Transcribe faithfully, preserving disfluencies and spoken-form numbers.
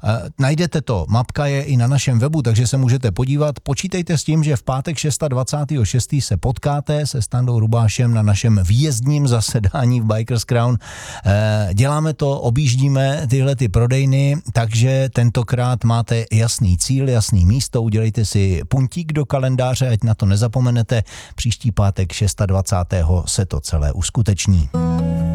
Najdete to, mapka je i na našem webu, takže se můžete podívat. Počítejte s tím, že v pátek dvacátého šestého šestého se potkáte se Standou Rubášem na našem výjezdním zasedání v Bikers Crown. Děláme to, objíždíme tyhle ty prodejny, takže tentokrát máte jasný cíl, jasný místo, udělejte si puntík do kalendáře, ať na to nezapomenete. Příští pátek dvacátého šestého se to celé uskuteční.